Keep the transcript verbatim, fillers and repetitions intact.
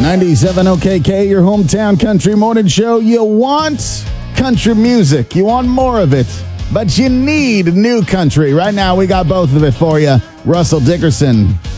ninety-seven O K K, your hometown country morning show. You want country music. You want more of it. But you need new country. Right now, we got both of it for you. Russell Dickerson